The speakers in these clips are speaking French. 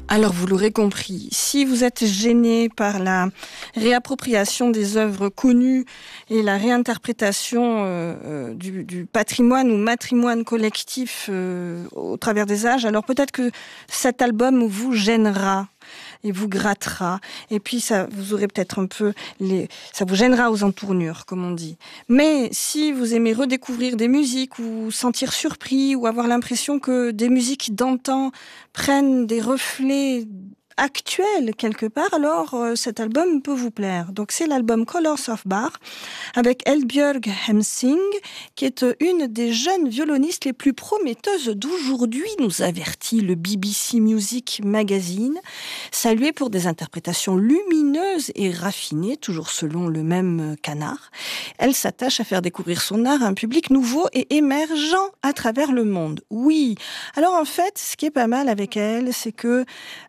Alors, vous l'aurez compris, si vous êtes gêné par la réappropriation des œuvres connues et la réinterprétation du patrimoine ou matrimoine collectif au travers des âges, alors peut-être que cet album vous gênera et vous grattera. Et puis, ça vous aurez peut-être un peu ça vous gênera aux entournures, comme on dit. Mais si vous aimez redécouvrir des musiques ou sentir surpris ou avoir l'impression que des musiques d'antan prennent des reflets actuels quelque part, alors cet album peut vous plaire. Donc c'est l'album Colors of Bach avec Eldbjørg Hemsing, qui est une des jeunes violonistes les plus prometteuses d'aujourd'hui, nous avertit le BBC Music Magazine, saluée pour des interprétations lumineuses et raffinées, toujours selon le même canard. Elle s'attache à faire découvrir son art à un public nouveau et émergent à travers le monde. Oui, alors en fait, ce qui est pas mal avec elle, c'est que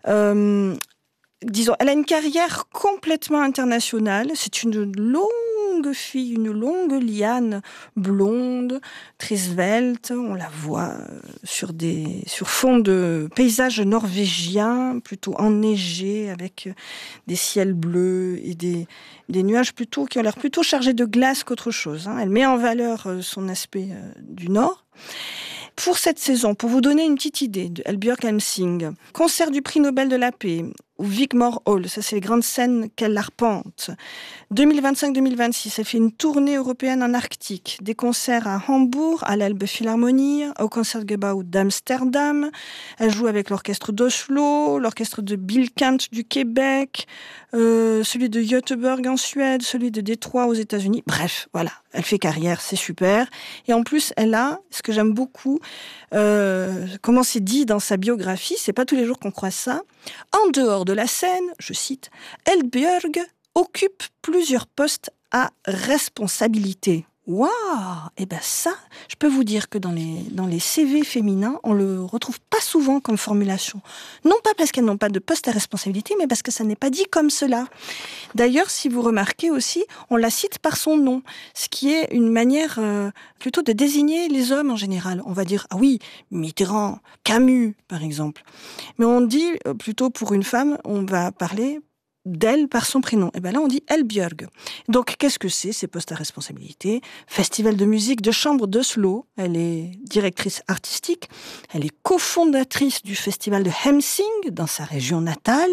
disons, elle a une carrière complètement internationale. C'est une longue fille, une longue liane blonde, très svelte. On la voit sur fond de paysages norvégiens, plutôt enneigés, avec des ciels bleus et des nuages qui ont l'air plutôt chargés de glace qu'autre chose. Elle met en valeur son aspect du Nord. Pour cette saison, pour vous donner une petite idée de Eldbjørg Hemsing, concert du prix Nobel de la paix, ou Wigmore Hall, ça c'est les grandes scènes qu'elle arpente. 2025-2026, elle fait une tournée européenne en Arctique, des concerts à Hambourg, à l'Elbphilharmonie, au Concertgebouw d'Amsterdam. Elle joue avec l'orchestre d'Oslo, l'orchestre de Bilkent du Québec, celui de Göteborg en Suède, celui de Détroit aux États-Unis. Bref, voilà, elle fait carrière, c'est super. Et en plus, elle a, ce que j'aime beaucoup, comment c'est dit dans sa biographie, c'est pas tous les jours qu'on croit ça. En dehors de la scène, je cite, Eldbjørg occupe plusieurs postes à responsabilité. Waouh! Eh ben ça, je peux vous dire que dans les CV féminins, on le retrouve pas souvent comme formulation. Non pas parce qu'elles n'ont pas de poste à responsabilité, mais parce que ça n'est pas dit comme cela. D'ailleurs, si vous remarquez aussi, on la cite par son nom, ce qui est une manière plutôt de désigner les hommes en général. On va dire, ah oui, Mitterrand, Camus, par exemple. Mais on dit, plutôt pour une femme, on va parler d'elle par son prénom. Et bien là, on dit Eldbjørg. Donc, qu'est-ce que c'est, ces postes à responsabilité? Festival de musique de chambre d'Oslo. Elle est directrice artistique. Elle est cofondatrice du festival de Hemsing, dans sa région natale.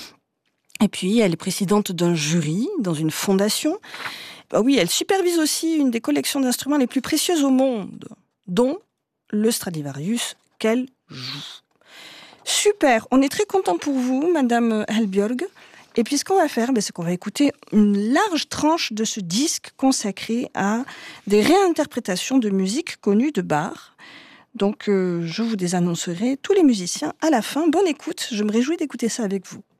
Et puis, elle est présidente d'un jury dans une fondation. Ah oui, elle supervise aussi une des collections d'instruments les plus précieuses au monde, dont le Stradivarius qu'elle joue. Super, on est très content pour vous, Madame Eldbjørg. Et puis ce qu'on va faire, c'est qu'on va écouter une large tranche de ce disque consacré à des réinterprétations de musique connues de Bach. Donc je vous désannoncerai tous les musiciens à la fin. Bonne écoute, je me réjouis d'écouter ça avec vous.